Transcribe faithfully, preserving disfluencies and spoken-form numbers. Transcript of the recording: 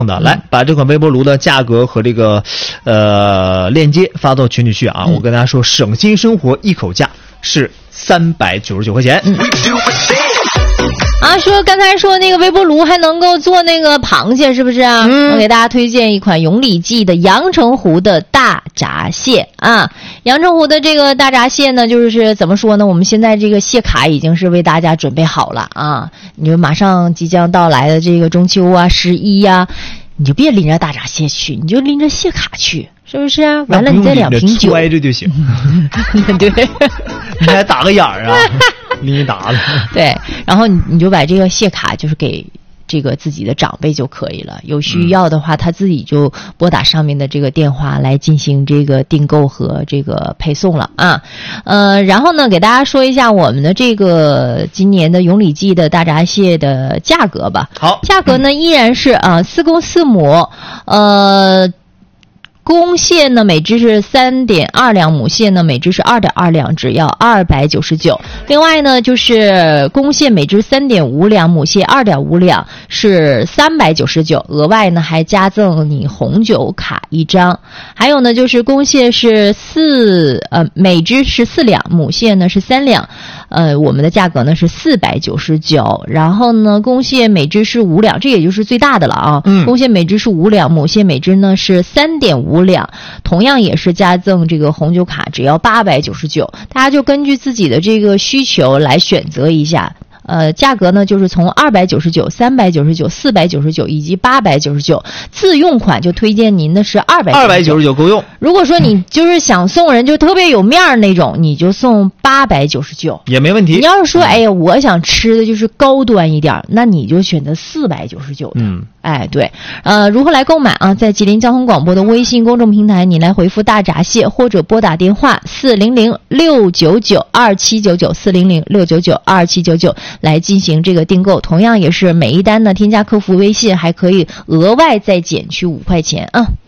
的，来把这款微波炉的价格和这个呃链接发到群里去啊！嗯、我跟大家说，省心生活一口价是三百九十九块钱。 嗯啊，说刚才说那个微波炉还能够做那个螃蟹，是不是啊？嗯，我给大家推荐一款永礼记的阳澄湖的大闸蟹啊。阳澄湖的这个大闸蟹呢，就是怎么说呢？我们现在这个蟹卡已经是为大家准备好了啊。你就马上即将到来的这个中秋啊、十一呀、啊，你就别拎着大闸蟹去，你就拎着蟹卡去。是不是啊？完了，你再两瓶酒， 揣着就行。 对， 你还打个眼儿啊？你打了。 对，然后你你就把这个蟹卡就是给这个自己的长辈就可以了。有需要的话，他自己就拨打上面的这个电话来进行这个订购和这个配送了啊。呃，然后呢，给大家说一下我们的这个今年的永礼记的大闸蟹的价格吧。 好， 价格呢依然是啊四公四母，呃。公蟹呢，每只是三点二两，母蟹呢每只是二点二两，只要二百九十九。另外呢，就是公蟹每只三点五两，母蟹二点五两，是三百九十九。额外呢还加赠你红酒卡一张。还有呢，就是公蟹是四呃每只是四两，母蟹呢是三两。呃，我们的价格呢是四百九十九。然后呢，公蟹每只是五两，这也就是最大的了啊。嗯，公蟹每只是五两，母蟹每只呢是三点五两，同样也是加赠这个红酒卡，只要八百九十九。大家就根据自己的这个需求来选择一下。呃，价格呢就是从二百九十九、三百九十九、四百九十九以及八百九十九。自用款就推荐您的是二百二百九十九够用。 如果说你就是想送人就特别有面儿那种，你就送八百九十九也没问题。 你要是说哎呀，我想吃的就是高端一点，那你就选择四百九十九的。嗯，哎对，呃，如何来购买啊？在吉林交通广播的微信公众平台，你来回复大闸蟹或者拨打电话四零零六九九二七九九四零零六九九二七九九。来进行这个订购，同样也是每一单呢添加客服微信还可以额外再减去五块钱啊。